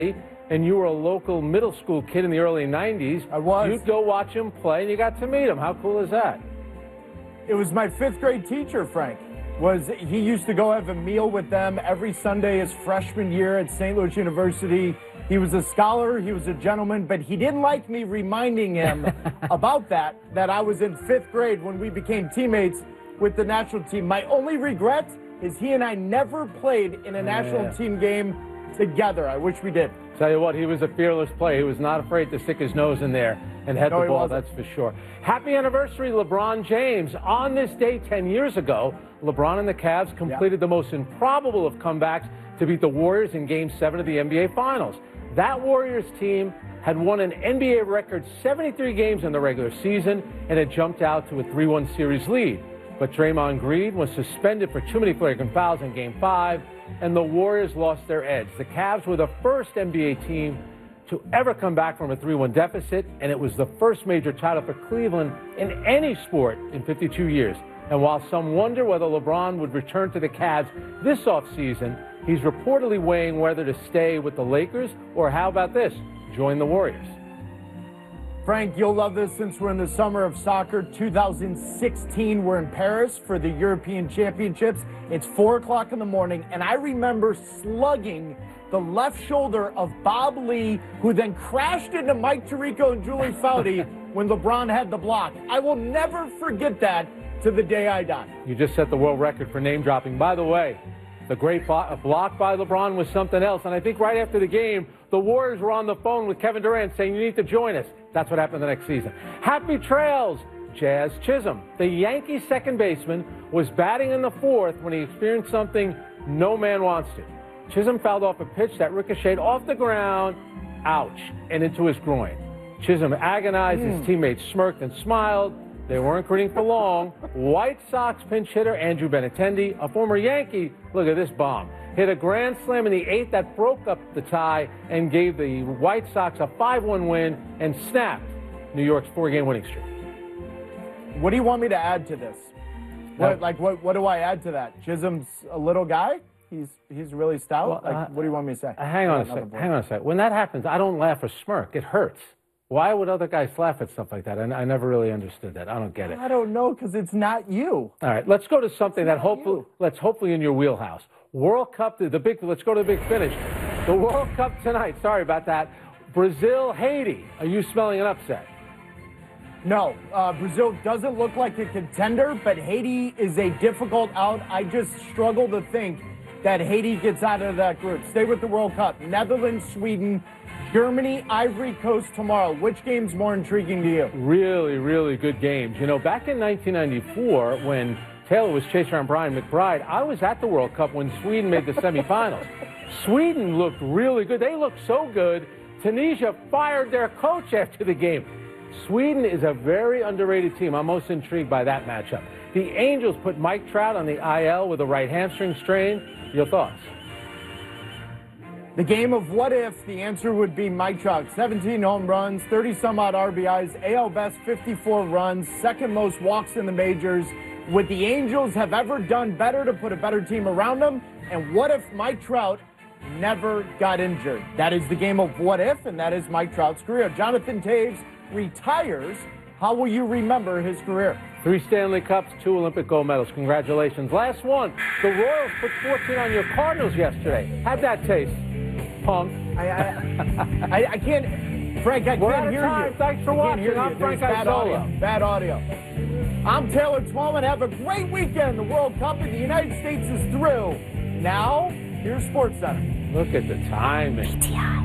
and you were a local middle school kid in the early 90s. I was. You'd go watch him play, and you got to meet him. How cool is that? It was my 5th grade teacher, Frank. He used to go have a meal with them every Sunday his freshman year at St. Louis University. He was a scholar, he was a gentleman, but he didn't like me reminding him about that I was in 5th grade when we became teammates with the national team. My only regret is he and I never played in a national team game together. I wish we did. Tell you what, he was a fearless player. He was not afraid to stick his nose in there and head the ball, that's for sure. Happy anniversary, LeBron James. On this day 10 years ago, LeBron and the Cavs completed the most improbable of comebacks to beat the Warriors in Game 7 of the NBA Finals. That Warriors team had won an NBA record 73 games in the regular season and had jumped out to a 3-1 series lead. But Draymond Green was suspended for too many flagrant fouls in Game 5, and the Warriors lost their edge. The Cavs were the first NBA team to ever come back from a 3-1 deficit, and it was the first major title for Cleveland in any sport in 52 years. And while some wonder whether LeBron would return to the Cavs this offseason, he's reportedly weighing whether to stay with the Lakers or, how about this, join the Warriors. Frank, you'll love this since we're in the summer of soccer. 2016, we're in Paris for the European Championships. It's 4 o'clock in the morning, and I remember slugging the left shoulder of Bob Lee, who then crashed into Mike Tirico and Julie Foudy when LeBron had the block. I will never forget that to the day I die. You just set the world record for name dropping. By the way, the great block by LeBron was something else. And I think right after the game, the Warriors were on the phone with Kevin Durant saying, you need to join us. That's what happened the next season. Happy trails, Jazz Chisholm. The Yankees second baseman was batting in the 4th when he experienced something no man wants to. Chisholm fouled off a pitch that ricocheted off the ground, ouch, and into his groin. Chisholm agonized, his teammates smirked and smiled. They weren't grinning for long. White Sox pinch hitter Andrew Benintendi, a former Yankee, look at this bomb, hit a grand slam in the 8th that broke up the tie and gave the White Sox a 5-1 win and snapped New York's 4-game winning streak. What do you want me to add to this? What do I add to that? Chisholm's a little guy? He's really stout? Well, what do you want me to say? Hang on a sec. When that happens, I don't laugh or smirk. It hurts. Why would other guys laugh at stuff like that? I never really understood that. I don't get it. I don't know, because it's not you. All right, let's go to something that hopefully in your wheelhouse. World Cup, let's go to the big finish. The World Cup tonight, sorry about that. Brazil, Haiti. Are you smelling an upset? No, Brazil doesn't look like a contender, but Haiti is a difficult out. I just struggle to think that Haiti gets out of that group. Stay with the World Cup. Netherlands, Sweden, Germany, Ivory Coast tomorrow. Which game's more intriguing to you? Really, really good games. You know, back in 1994, when Taylor was chasing around Brian McBride, I was at the World Cup when Sweden made the semifinals. Sweden looked really good. They looked so good, Tunisia fired their coach after the game. Sweden is a very underrated team. I'm most intrigued by that matchup. The Angels put Mike Trout on the IL with a right hamstring strain. Your thoughts? The game of what if, the answer would be Mike Trout. 17 home runs, 30-some-odd RBIs, AL best 54 runs, second most walks in the majors. Would the Angels have ever done better to put a better team around them? And what if Mike Trout never got injured? That is the game of what if, and that is Mike Trout's career. Jonathan Toews retires. How will you remember his career? 3 Stanley Cups, 2 Olympic gold medals. Congratulations. Last one. The Royals put 14 on your Cardinals yesterday. How'd that taste, punk? I can't, Frank, I can't hear you. Thanks for watching. I'm Frank Isola. Bad audio. I'm Taylor Twellman. Have a great weekend. The World Cup in the United States is through. Now, here's SportsCenter. Look at the timing.